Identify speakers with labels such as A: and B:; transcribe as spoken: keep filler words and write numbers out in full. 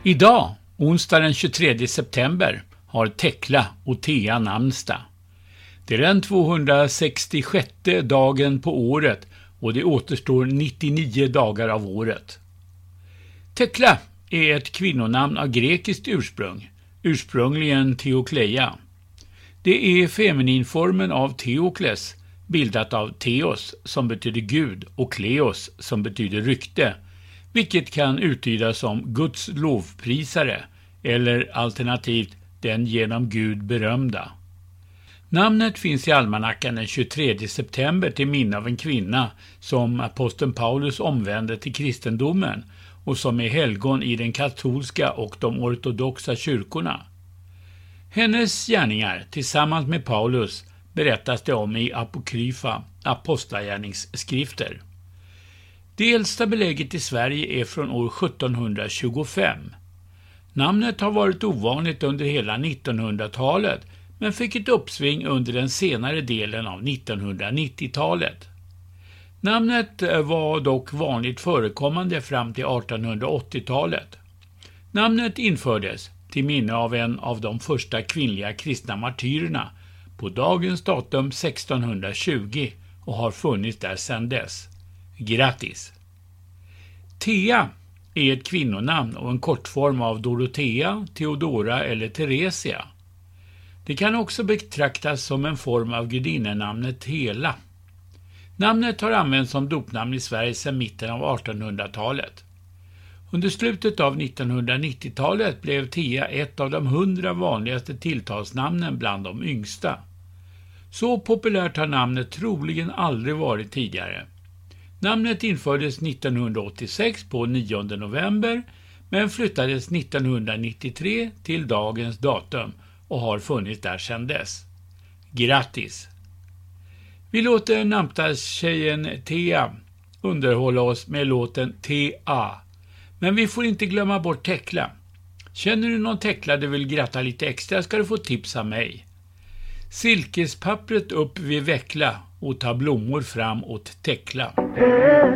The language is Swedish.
A: Idag, onsdag den tjugotredje september, har Tekla och Thea namnsdag. Det är den tvåhundrasextiosjätte dagen på året och det återstår nittionio dagar av året. Tekla är ett kvinnonamn av grekiskt ursprung, ursprungligen Theokleia. Det är femininformen av Theokles, bildat av Theos som betyder Gud och Kleos som betyder rykte, vilket kan uttydas som Guds lovprisare eller alternativt den genom Gud berömda. Namnet finns i almanackan den tjugotredje september till minne av en kvinna som aposteln Paulus omvände till kristendomen och som är helgon i den katolska och de ortodoxa kyrkorna. Hennes gärningar tillsammans med Paulus berättas det om i apokryfa apostlagärningsskrifter. Det äldsta belägget i Sverige är från år sjuttonhundratjugofem. Namnet har varit ovanligt under hela nittonhundratalet men fick ett uppsving under den senare delen av nittonhundranittiotalet. Namnet var dock vanligt förekommande fram till artonhundraåttiotalet. Namnet infördes till minne av en av de första kvinnliga kristna martyrerna på dagens datum sextonhundratjugo och har funnits där sedan dess. Grattis! Thea är ett kvinnonamn och en kortform av Dorothea, Theodora eller Theresia. Det kan också betraktas som en form av gudinnenamnet Hela. Namnet har använts som dopnamn i Sverige sedan mitten av artonhundratalet. Under slutet av nittonhundranittiotalet blev Thea ett av de hundra vanligaste tilltalsnamnen bland de yngsta. Så populärt har namnet troligen aldrig varit tidigare. Namnet infördes nittonhundraåttiosex på nionde november men flyttades nittonhundranittiotre till dagens datum och har funnits där sedan dess. Grattis! Vi låter namnsdagstjejen Thea underhålla oss med låten T A. Men vi får inte glömma bort Tekla. Känner du någon Tekla du vill gratta lite extra ska du få tips av mig. Silkespappret upp vid veckla och ta blommor fram åt Tekla.